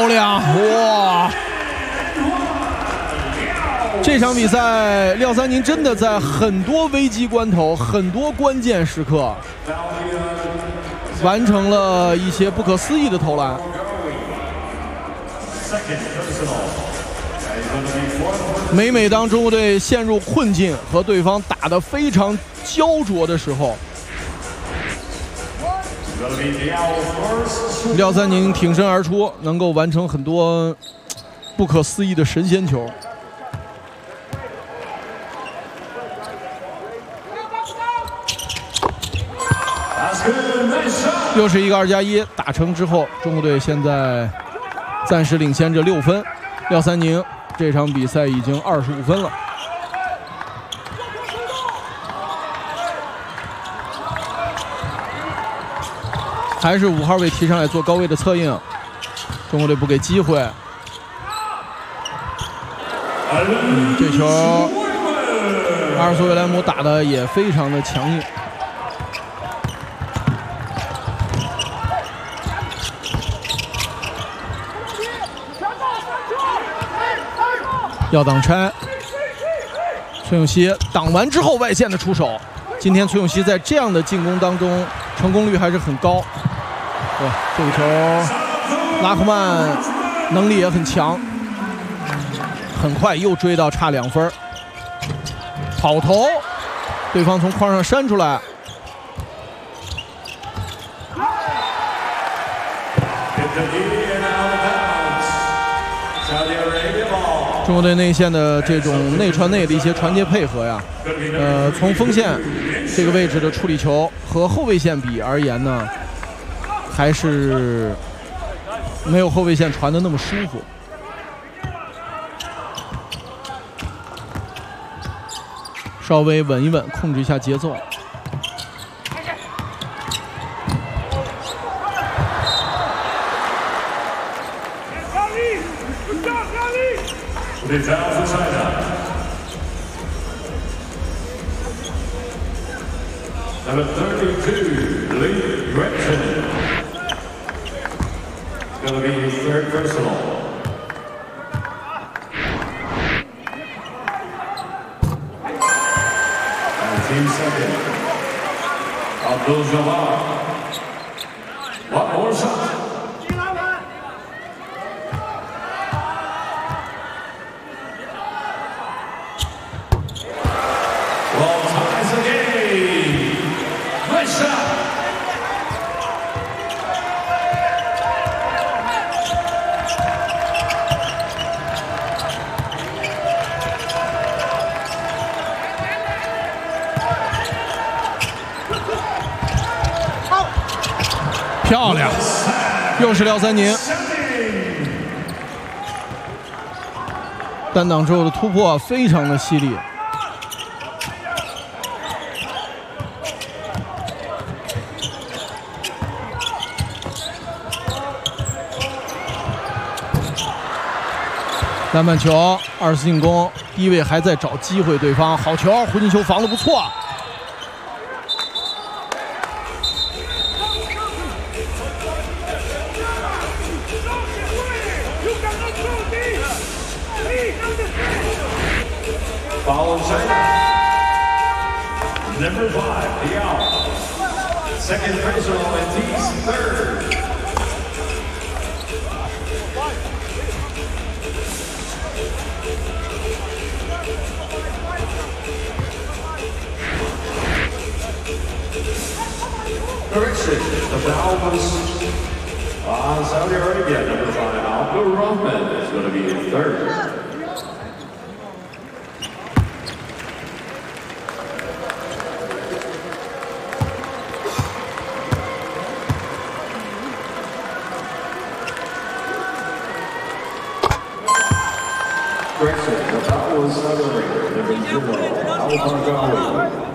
漂亮！哇！这场比赛，廖三宁真的在很多危机关头、很多关键时刻，完成了一些不可思议的投篮。每当中国队陷入困境和对方打得非常焦灼的时候，廖三宁挺身而出，能够完成很多不可思议的神仙球。又是一个2+1，打成之后，中国队现在暂时领先着6分。廖三宁这场比赛已经25分了。还是5号位提上来做高位的策应，中国队不给机会。这球阿尔索维莱姆打得也非常的强硬。要挡拆，崔永熙挡完之后外线的出手。今天崔永熙在这样的进攻当中成功率还是很高。对，这个球拉克曼能力也很强，很快又追到差2分。跑投，对方从框上扇出来。中国队内线的这种内传内的一些传接配合呀，从锋线这个位置的处理球和后卫线比而言呢，还是没有后卫线传的那么舒服。稍微稳一稳，控制一下节奏。 Number 32, Lee Gretchen. It's going to be his 3rd personal. And team second, Abdul Jabbar. One more shot. Well, ties the game. Nice shot. 漂亮，又是廖三宁。单挡之后的突破非常的犀利。篮板球，2次进攻，低位还在找机会，对方好球，回进球防得不错。 Foul China. Number 5, Diao. 2nd personal and team's 3rd. Correction, the foul was on Saudi Arabia. Number 5, Abdul Rahman is going to be in 3rd. Correction, the foul was Saudi Arabia. Number 0, Al Bargawi.